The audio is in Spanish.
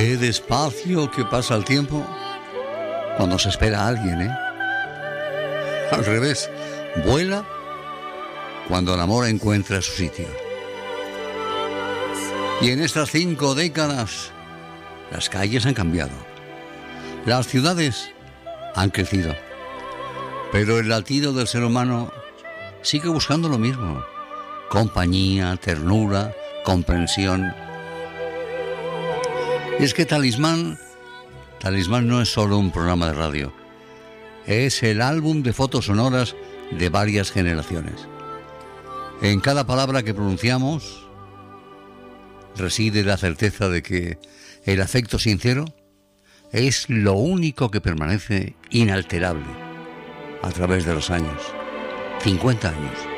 Qué despacio que pasa el tiempo cuando se espera a alguien, ¿eh? Al revés, vuela cuando el amor encuentra su sitio. Y en estas 5 décadas, las calles han cambiado. Las ciudades han crecido. Pero el latido del ser humano sigue buscando lo mismo: compañía, ternura, comprensión. Y es que Talismán no es solo un programa de radio. Es el álbum de fotos sonoras de varias generaciones. En cada palabra que pronunciamos reside la certeza de que el afecto sincero es lo único que permanece inalterable a través de los años. 50 años.